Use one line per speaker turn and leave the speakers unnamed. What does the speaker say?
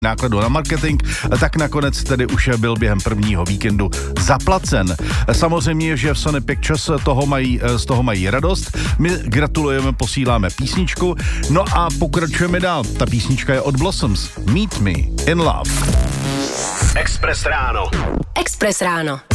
nákladu na marketing, tak nakonec tedy už byl během prvního víkendu zaplacen. Samozřejmě, že v Sony Pictures z toho mají radost. My gratulujeme, posíláme písničku, no a pokračujeme dál. Ta písnička je od Blossoms. Meet Me in Love.
Express ráno.
Express ráno.